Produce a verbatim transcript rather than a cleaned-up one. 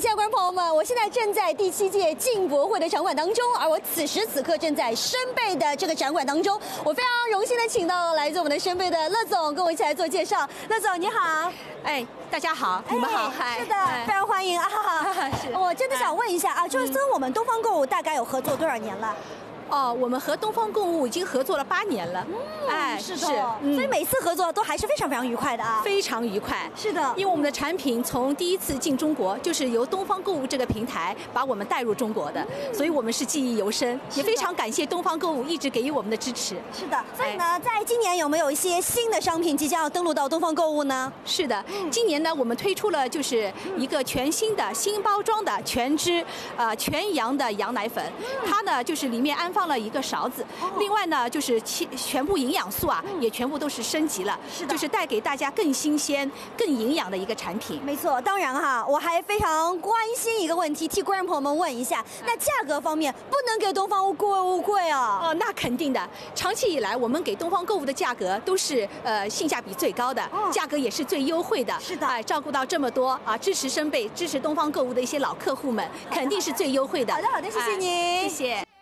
亲爱的观众朋友们，我现在正在第七届进博会的场馆当中，而我此时此刻正在深贝的这个展馆当中。我非常荣幸的请到了来自我们的深贝的乐总，跟我一起来做介绍。乐总你好， 哎，大家好，你们好， 哎、是的，非常欢迎啊！ 是， 我真的想问一下啊，就是跟我们东方购物大概有合作多少年了？ 哦，我们和东方购物已经合作了八年了， 嗯、 哎， 是的，是嗯、所以每次合作都还是非常非常愉快的啊， 非常愉快， 是的， 因为我们的产品从第一次进中国就是由东方购物这个平台把我们带入中国的，嗯、所以我们是记忆犹深，也非常感谢东方购物一直给予我们的支持。 是的，所以呢，哎、在今年有没有一些新的商品即将要登陆到东方购物呢？ 是的，嗯、今年呢，我们推出了就是一个全新的新包装的全脂呃全羊的羊奶粉，嗯、它呢就是里面安放了一个勺子。另外呢，就是全部营养素啊，也全部都是升级了， 是的， 就是带给大家更新鲜、更营养的一个产品。 没错，当然哈，我还非常关心一个问题，替观众朋友们问一下，那价格方面不能给东方购物贵啊？ 哦，那肯定的。长期以来，我们给东方购物的价格都是呃性价比最高的， 嗯、 价格也是最优惠的。 是的， 哎、呃，照顾到这么多啊，支持深贝、支持东方购物的一些老客户们，肯定是最优惠的。 好的，好的，谢谢您， 哎、谢谢。